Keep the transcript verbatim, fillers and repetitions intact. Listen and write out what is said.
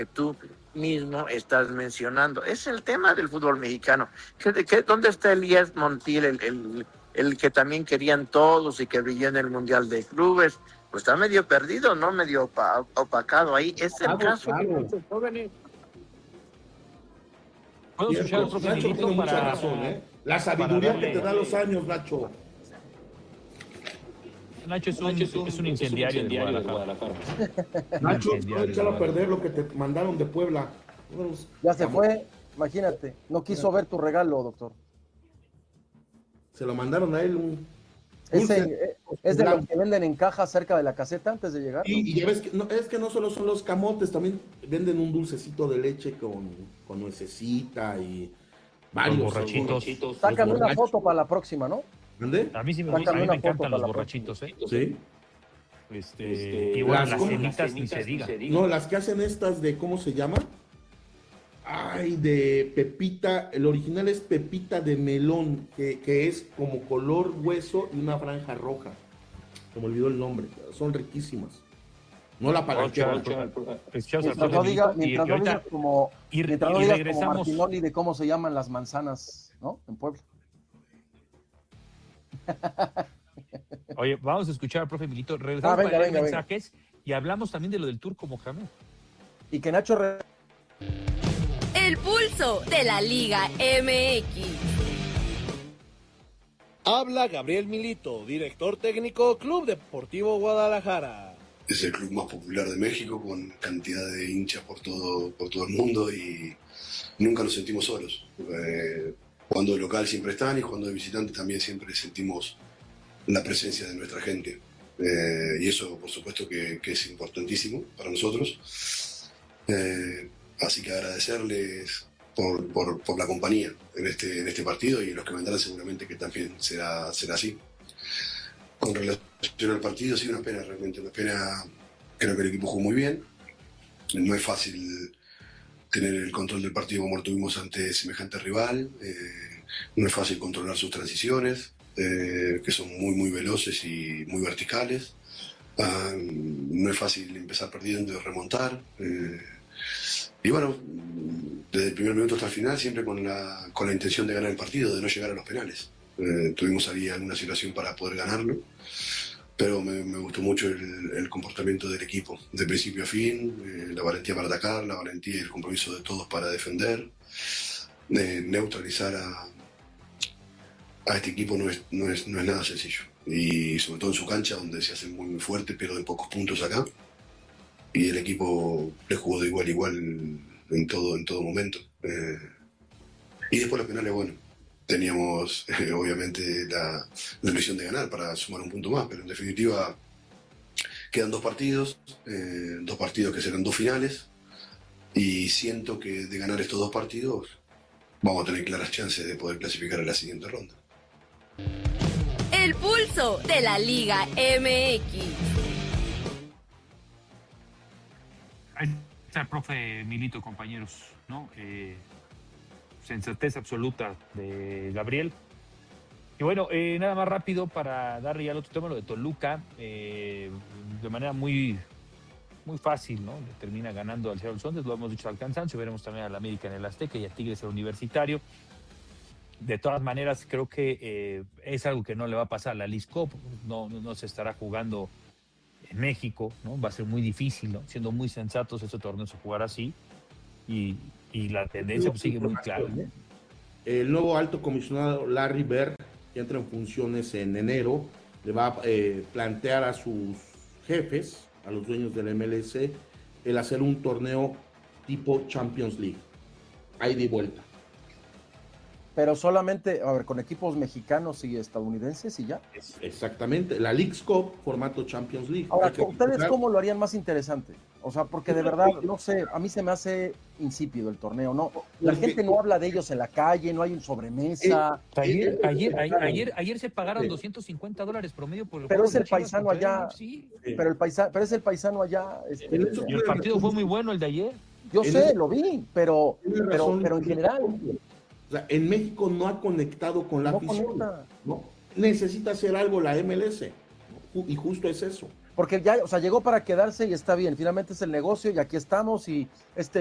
tú mismo estás mencionando. Es el tema del fútbol mexicano. ¿Qué, qué, ¿Dónde está Elías Montiel, el, el, el que también querían todos y que brilló en el Mundial de Clubes? Pues está medio perdido, ¿no? Medio opa, opacado ahí. Es el Claro, caso claro. de muchos jóvenes. ¿Puedo escuchar al profe Nacho Milito tiene para, mucha razón, ¿eh? La sabiduría darle- que te da los años, Nacho. Nacho es un, es un, es un incendiario, de Guadalajara. Nacho, Incendiario, no echar a Guadalajara. perder lo que te mandaron de Puebla. Ya se fue, imagínate. No quiso ver tu regalo, doctor. Se lo mandaron a él un... Ese, dulce. eh, es de los que venden en caja cerca de la caseta antes de llegar, ¿no? Y, y ya ves que no, es que no solo son los camotes, también venden un dulcecito de leche con, con nuececita y varios. Los borrachitos. Sácame Los una borrachos. foto para la próxima, ¿no? ¿Dónde? A mí sí me, Sácame a mí una me foto encantan para los la borrachitos, ¿eh? Sí. Este, Este, y bueno, las- las ¿cómo? cenitas ni se diga. No, las que hacen estas de, ¿cómo se llama? Ay, de pepita, el original es pepita de melón, que, que es como color hueso y una franja roja. Se me olvidó el nombre, son riquísimas. No la palanquera. Ocho, ocho, Escuchamos al Mientras profe no diga, Milito, y mientras que no ahorita- digas como, y- mientras y no digas como regresamos. Martinoli de cómo se llaman las manzanas, ¿no? En Puebla. Oye, vamos a escuchar al profe Milito. Regresamos Ah, venga, para leer venga, mensajes y hablamos también de lo del Turco Mohamed. Y que Nacho re- El pulso de la Liga M X. Habla Gabriel Milito, director técnico Club Deportivo Guadalajara. Es el club más popular de México, con cantidad de hinchas por todo, por todo el mundo, y nunca nos sentimos solos. Eh, cuando de local siempre están y cuando de visitante también siempre sentimos la presencia de nuestra gente. Eh, y eso, por supuesto, que, que es importantísimo para nosotros. Eh, así que agradecerles por, por, por la compañía en este, en este partido, y los que vendrán seguramente que también será, será así. Con relación al partido, sí, una pena, realmente una pena. Creo que el equipo jugó muy bien. No es fácil tener el control del partido como lo tuvimos ante semejante rival. Eh, no es fácil controlar sus transiciones, eh, que son muy, muy veloces y muy verticales. Ah, no es fácil empezar perdiendo y remontar. Eh, y bueno, desde el primer minuto hasta el final, siempre con la, con la intención de ganar el partido, de no llegar a los penales. Eh, tuvimos ahí alguna situación para poder ganarlo, pero me, me gustó mucho el, el comportamiento del equipo, de principio a fin, eh, la valentía para atacar, la valentía y el compromiso de todos para defender. Eh, neutralizar a, a este equipo no es, no, es, no es nada sencillo, y sobre todo en su cancha, donde se hace muy, muy fuerte, pero de pocos puntos acá, y el equipo le jugó de igual a igual en todo, en todo momento. Eh, y después los penales, bueno, teníamos eh, obviamente la, la ilusión de ganar para sumar un punto más, pero en definitiva quedan dos partidos, eh, dos partidos que serán dos finales, y siento que de ganar estos dos partidos vamos a tener claras chances de poder clasificar a la siguiente ronda. El pulso de la Liga M X. Ahí está el profe Milito, compañeros, ¿no? Eh, sensatez absoluta de Gabriel. Y bueno, eh, nada más rápido para darle ya al otro tema, lo de Toluca, eh, de manera muy, muy fácil, ¿no? Le termina ganando al Seattle Sounders, lo hemos dicho al cansancio, veremos también al América en el Azteca y a Tigres el Universitario. De todas maneras, creo que eh, es algo que no le va a pasar a la Leagues Cup, no, no, no se estará jugando en México, ¿no? Va a ser muy difícil, ¿no? Siendo muy sensatos, este torneo se jugará así, y, y la tendencia pues, sigue muy clara, ¿no? El nuevo alto comisionado Larry Berg, que entra en funciones en enero, le va a eh, plantear a sus jefes, a los dueños del M L S, el hacer un torneo tipo Champions League, ahí de vuelta. Pero solamente, a ver, con equipos mexicanos y estadounidenses y ya. Exactamente, la Leagues Cup, formato Champions League. Ahora, Hay que ¿ustedes recordar- cómo lo harían más interesante? O sea, porque de verdad, no sé, a mí se me hace insípido el torneo, ¿no? La gente no habla de ellos en la calle, no hay un sobremesa. Ayer, ayer, ayer, ayer, ayer se pagaron doscientos cincuenta dólares promedio por el Pero juego es de el Chivas paisano contra allá, él, sí. pero el paisa, pero es el paisano allá. Este, Y el partido fue muy bueno el de ayer. yo en sé, ese- lo vi, pero, Tiene pero, razón. pero en general, O sea, en México no ha conectado con la no afición. conecta. ¿No? Necesita hacer algo la M L S, ¿no? Y justo es eso. porque ya, o sea, llegó para quedarse y está bien, finalmente es el negocio y aquí estamos y este